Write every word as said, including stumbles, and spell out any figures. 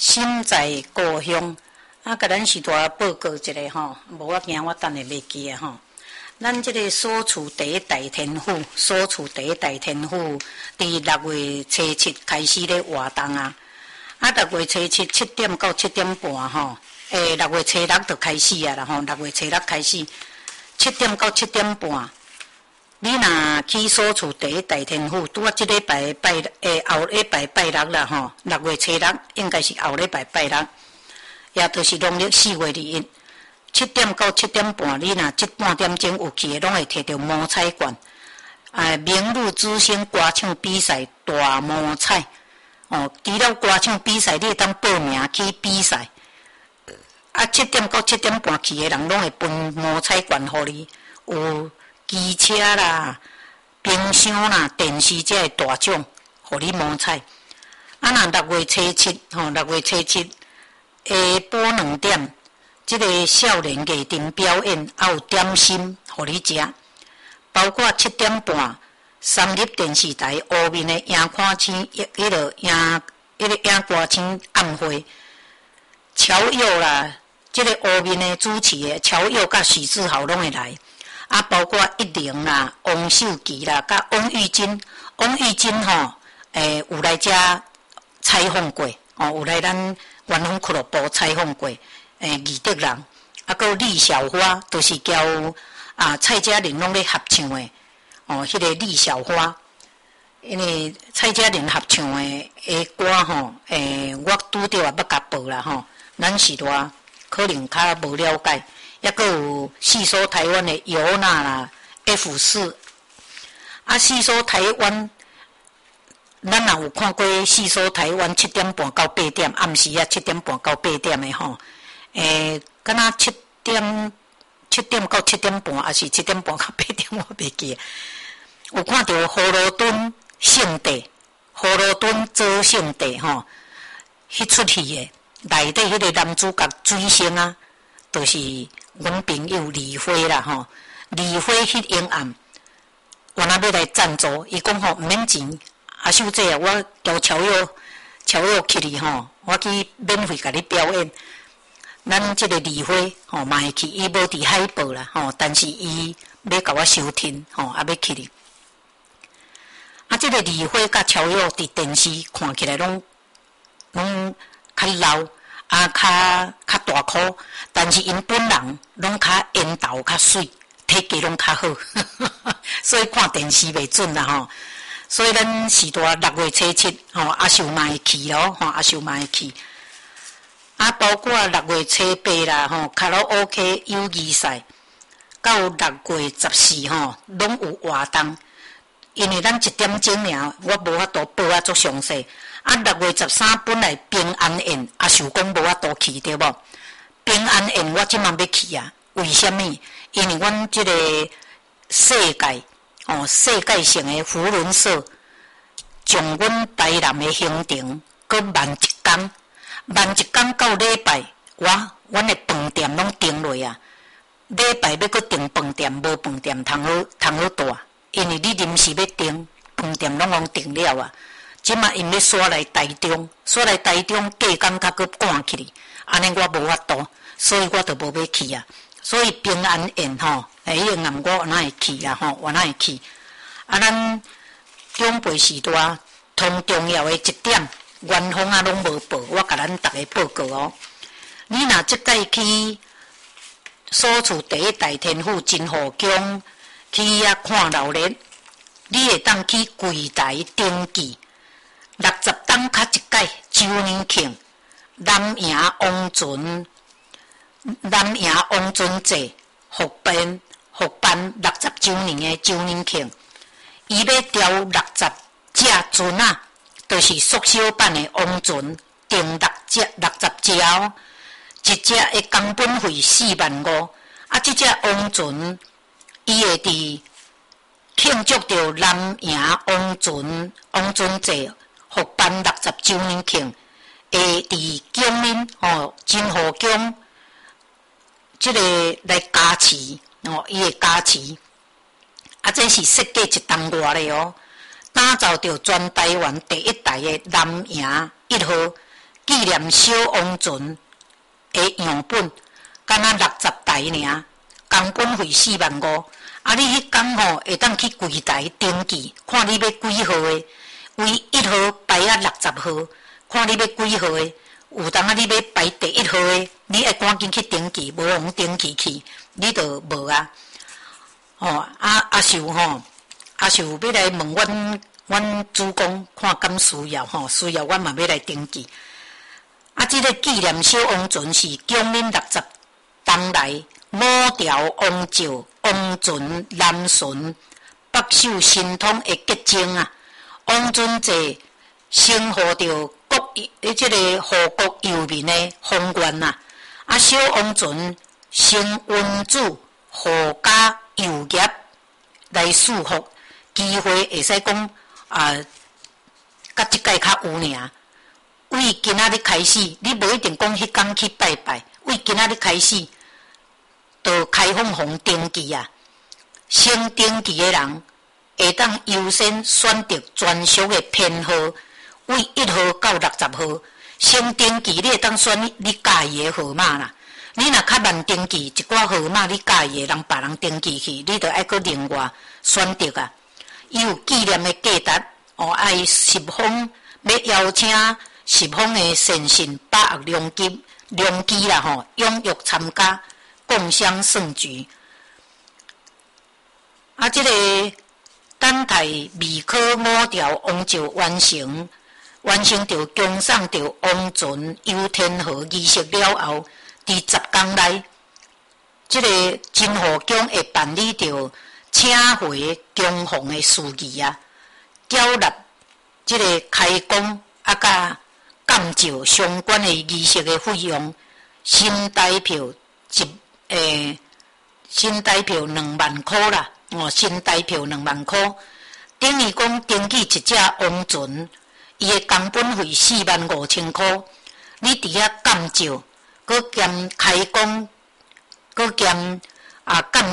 心在故乡。啊，甲咱时代报告一下吼，无我惊我等下袂记啊吼。咱即个所处第一大天府，所处第一大天府，伫六月初七开始咧活动啊。啊，六月初七七点到七点半吼，诶，六月初六就开始啊啦吼，六月初六开始，七点到七点半。你若去所处第一大天府，拄啊，即礼拜拜诶后礼拜拜六啦吼，六月初六应该是后礼拜拜六，也就是农历四月二日，七点到七点半，你若即半点钟有去诶，拢会摕到毛彩券。啊，明日之星歌唱比赛大毛彩哦，除了歌唱比赛，你会当报名去比赛。啊，七点到七点半去诶人，拢会分毛彩券互你，有机车啦、冰箱啦、电视这个大奖，互你毛彩。啊，若六月初七吼，六月初七下晡两点，即、这个少年艺阵表演，还有点心互你食，包括七点半三立电视台后面的映看星，迄个映迄个映歌星暗会，乔佑啦，即、这个后面的主持的乔佑甲许志豪拢会来。啊，包括一玲啦、王秀琪啦、甲王玉珍，王玉珍吼，诶、欸、有来遮采访过，哦，有来咱元丰俱乐部采访过，诶、欸，艺德人，啊，佮李小花，都、就是交啊蔡佳玲拢咧合唱的，哦，迄、那个李小花，因为蔡佳玲合唱的诶歌吼，诶、欸，我拄着也要甲报啦吼，咱是话可能较无了解。抑阁有四所台湾的尤娜啦 F 四，啊四所台湾，咱也有看过四所台湾七点半到八点，暗时啊七点半到八点的吼，诶、欸，敢若七点七点到七点半，还是七点半到八点，我袂记。有看到葫芦墩圣地，葫芦墩做圣地吼，迄出戏的内底迄个男主角水星啊，就是。阮朋友李辉啦吼，李辉迄阴暗，原来要来赞助，伊讲吼毋免钱，阿秀姐啊，我交乔友乔友去哩吼，我去免费甲你表演。咱即个李辉吼嘛会去，伊无伫海报啦吼，但是伊要甲我收听吼，也要去哩。啊，即、这个李辉甲乔友伫电视看起来拢拢较老。啊，较较大颗，但是因本人拢较缘投较水，体格拢较好，所以看电视袂准啦吼。所以咱时代六月初七吼，阿秀嘛会去咯吼，阿秀嘛会去。啊，包括六月初八啦吼，卡拉 OK 友谊赛，到六月十四吼，拢有活动。因为咱一点钟尔，我无法度报啊足详细。啊，六月十三本来平安宴，阿秀讲无法度去对无？平安宴我即满要去啊，为虾米？因为阮即个世界哦，世界性的福伦社，将阮台南的行程搁慢一工，慢一工到礼拜，我阮的饭店拢订落啊。礼拜要搁订饭店，无饭店通好通好住，因为你临时要订饭店拢拢订了啊。即马因要刷来台中，刷来台中过工较搁赶去哩，安尼我无法度，所以我就无要去啊。所以平安宴吼，诶，迄个暗我哪会去啊？吼，我哪会去？啊，咱长辈时代同重要的一点，元丰啊拢无报，我甲咱逐个报告哦。你若即届去所处第一大天府真湖宫去遐看老年，你会当去柜台登记。六十当较一届周年庆，南营王船，南营王船节复办复办六十周年的周年庆，伊要调六十只船啊，就是缩小版的王船，订六只六十只哦，一只的工本费四万五，啊，这只王船伊会伫庆祝着南营王船王船节。复办六十周年庆，会伫宫面吼真湖宫，即个来加持哦，伊会加持。啊，这是设计一栋外的哦，打造着全台湾第一台的南营一号纪念小王船的样本，敢若六十台尔，工本费四万五。啊，你迄工吼会当去柜台登记，看你要几号的，为一号排啊六十号，看你要几号的。有当啊，你要排第一号的，你爱赶紧去登记，无互登记去，你就无啊。哦，啊啊是有吼，啊是有要来问阮阮主公看敢需要吼，需要阮嘛要来登记。啊，即、这个纪念小王船是江闽六十当来五条王朝王船南巡北守神通的结晶啊。王船坐承获着国诶，即个护国佑民的宏愿啊。啊，小王船承君主护家佑业来束缚，机会会使讲啊，甲即届较有尔。为今仔日开始，你无一定讲迄天去拜拜。为今仔日开始，就开放互登记啊。先登记的人会当优先选择专属的编号，为一号到六十号。先登记，你会当选你喜欢的号码啦。你若较慢登记，一寡号码你喜欢的，人别人登记去，你就爱搁另外选择啊。伊有纪念的价值哦，爱十方要邀请。十方的善信百恶良机良机啦吼，踊跃参加，共襄盛举。啊，即、这个等待未可五条王朝完成，完成着供送着王船游天河仪式了后，伫十天内，即、这个真护宫会办理着请回供奉的事宜啊，缴纳即个开工啊甲。鉴照相关的仪式的费用，新台票一诶，新台票两万块啦，哦，新台票两万块，等于讲登记一只王船，伊的工本费四万五千块，你伫遐鉴照，佮兼开工，佮兼啊鉴。